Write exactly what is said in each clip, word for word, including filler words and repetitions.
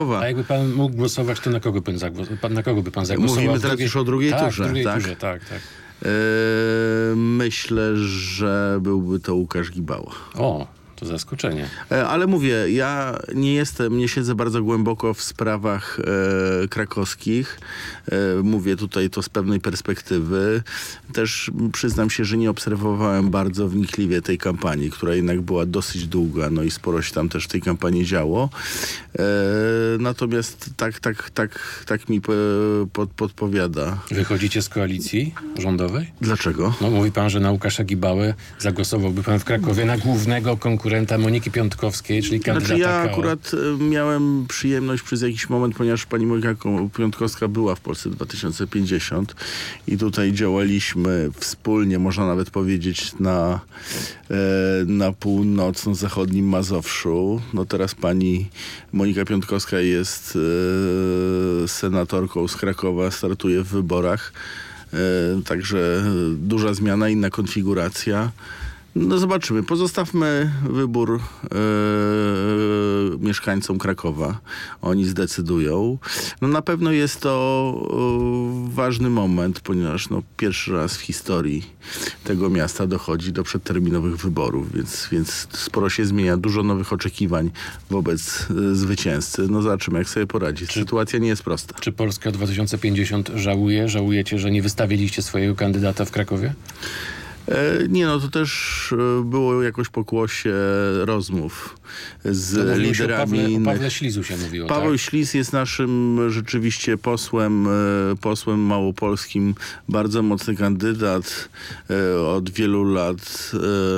A jakby pan mógł głosować, to na kogo, pan zagłos- na kogo by pan zagłosował? Mówimy teraz drugiej... już o drugiej tak, turze, drugiej tak? turze, tak, tak. Eee, myślę, że byłby to Łukasz Gibała. O, to zaskoczenie. E, ale mówię, ja nie jestem, nie siedzę bardzo głęboko w sprawach e, krakowskich. E, mówię tutaj to z pewnej perspektywy. Też przyznam się, że nie obserwowałem bardzo wnikliwie tej kampanii, która jednak była dosyć długa, no i sporo się tam też w tej kampanii działo. E, natomiast tak, tak, tak, tak mi po, pod, podpowiada. Wychodzicie z koalicji rządowej? Dlaczego? No, mówi pan, że na Łukasza Gibałę zagłosowałby pan w Krakowie na głównego konkurenta Moniki Piątkowskiej, czyli kandydata Znaczy ja K O. akurat e, miałem przyjemność przez jakiś moment, ponieważ pani Monika Ko- Piątkowska była w Polsce dwa tysiące pięćdziesiąt i tutaj działaliśmy wspólnie, można nawet powiedzieć, na, e, na północno-zachodnim Mazowszu. No teraz pani Monika Piątkowska jest e, senatorką z Krakowa, startuje w wyborach. E, także duża zmiana, inna konfiguracja. No zobaczymy. Pozostawmy wybór e, mieszkańcom Krakowa. Oni zdecydują. No na pewno jest to e, ważny moment, ponieważ no, pierwszy raz w historii tego miasta dochodzi do przedterminowych wyborów, więc, więc sporo się zmienia. Dużo nowych oczekiwań wobec e, zwycięzcy. No zobaczymy, jak sobie poradzi. Czy- Sytuacja nie jest prosta. Czy Polska dwa tysiące pięćdziesiąt żałuje? Żałujecie, że nie wystawiliście swojego kandydata w Krakowie? E, Nie no, to też e, było jakoś pokłosie rozmów z To mówiło się o liderami Pawle, o innych. Pawle Ślizu się mówiło, Paweł tak? Ślis jest naszym rzeczywiście posłem, e, posłem małopolskim, bardzo mocny kandydat, e, od wielu lat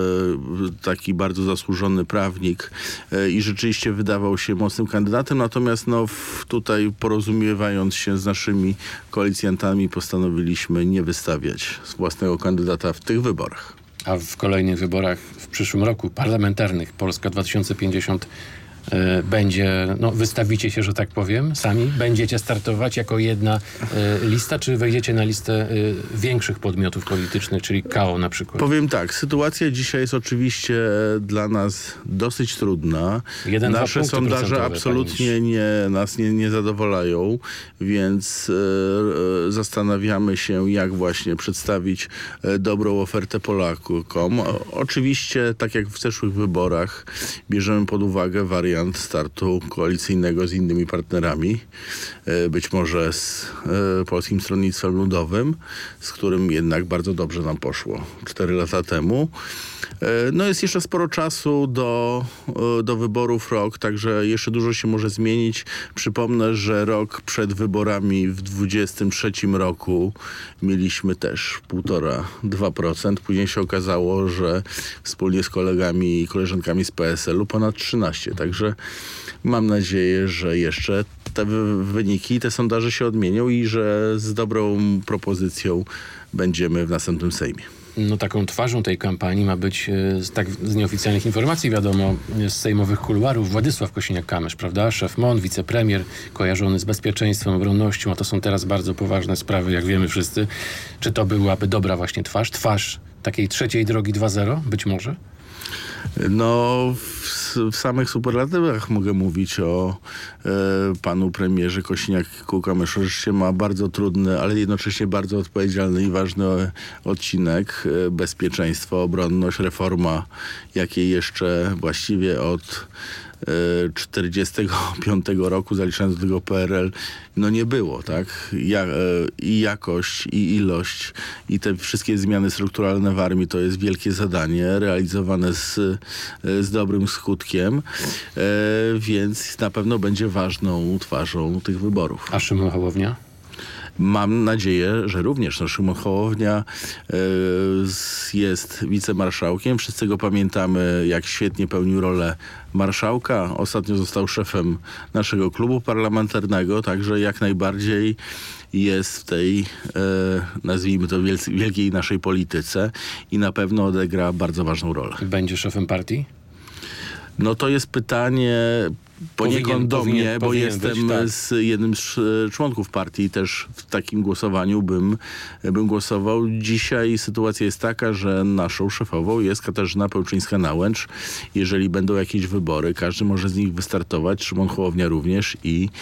e, taki bardzo zasłużony prawnik e, i rzeczywiście wydawał się mocnym kandydatem, natomiast no, w, tutaj porozumiewając się z naszymi koalicjantami postanowiliśmy nie wystawiać własnego kandydata w tych wyborach. A w kolejnych wyborach w przyszłym roku parlamentarnych Polska dwa tysiące pięćdziesiąt e, będzie, no wystawicie się, że tak powiem, sami? Będziecie startować jako jedna e, lista, czy wejdziecie na listę e, większych podmiotów politycznych, czyli K O na przykład? Powiem tak, sytuacja dzisiaj jest oczywiście dla nas dosyć trudna. Jeden, dwa Nasze punkty sondaże procentowe, absolutnie nie, nas nie, nie zadowalają, więc e, zastanawiamy się, jak właśnie przedstawić e, dobrą ofertę Polakom. O, oczywiście, tak jak w zeszłych wyborach, bierzemy pod uwagę wariant startu koalicyjnego z innymi partnerami, e, być może z e, Polskim Stronnictwem Ludowym, z którym jednak bardzo dobrze nam poszło cztery lata temu. E, No jest jeszcze sporo czasu do, e, do wyborów rok, także jeszcze dużo się może zmienić. Przypomnę, że rok przed wyborami w dwudziestym trzecim roku mieliśmy też półtora, dwa procent. Później się okazało, że wspólnie z kolegami i koleżankami z P S L u ponad trzynaście. Także mam nadzieję, że jeszcze te wy- wyniki, te sondaże się odmienią i że z dobrą propozycją będziemy w następnym Sejmie. No taką twarzą tej kampanii ma być, e, z, tak z nieoficjalnych informacji wiadomo, e, z sejmowych kuluarów Władysław Kosiniak-Kamysz, prawda? Szef M O N, wicepremier, kojarzony z bezpieczeństwem, obronnością, a to są teraz bardzo poważne sprawy, jak wiemy wszyscy. Czy to byłaby dobra właśnie twarz? Twarz takiej trzeciej drogi dwa zero? Być może? No, w, w samych superlatywach mogę mówić o e, panu premierze Kosiniaku-Kamyszu. Rzeczywiście ma bardzo trudny, ale jednocześnie bardzo odpowiedzialny i ważny e, odcinek. E, bezpieczeństwo, obronność, reforma, jakiej jeszcze właściwie od czterdziestego piątego roku, zaliczając do tego P R L, no nie było, tak? Ja, i jakość, i ilość, i te wszystkie zmiany strukturalne w armii to jest wielkie zadanie, realizowane z, z dobrym skutkiem, e, więc na pewno będzie ważną twarzą tych wyborów. A Szymon Hołownia? Mam nadzieję, że również no, Szymon Hołownia e, z- jest wicemarszałkiem. Wszyscy go pamiętamy, jak świetnie pełnił rolę marszałka. Ostatnio został szefem naszego klubu parlamentarnego, także jak najbardziej jest w tej, e, nazwijmy to, wielc- wielkiej naszej polityce i na pewno odegra bardzo ważną rolę. Będzie szefem partii? No to jest pytanie, poniekąd Powinien- do powinien- mnie, bo powinien jestem być, tak. z jednym z e, członków partii, też w takim głosowaniu bym, bym głosował. Dzisiaj sytuacja jest taka, że naszą szefową jest Katarzyna Pełczyńska-Nałęcz. Jeżeli będą jakieś wybory, każdy może z nich wystartować, Szymon Hołownia również i